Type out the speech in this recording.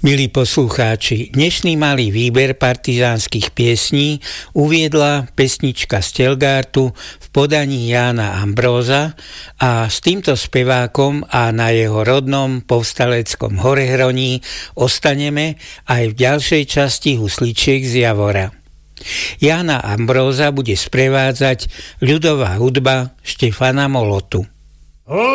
Milí poslucháči, dnešný malý výber partizánskych piesní uviedla pesnička Stelgartu v podaní Jána Ambróza a s týmto spevákom a na jeho rodnom povstaleckom Horehroní ostaneme aj v ďalšej časti Husličiek z Javora. Jána Ambróza bude sprevádzať ľudová hudba Štefana Molotu.